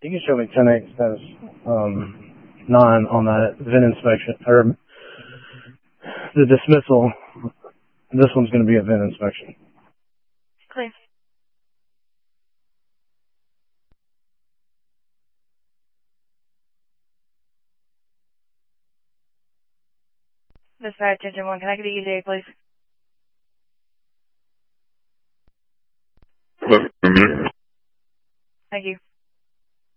You can show me 10-8 status 9 on that VIN inspection, or the dismissal. This one's going to be a VIN inspection. Clear. Dispatch engine 1, can I get the ETA, please? Thank you.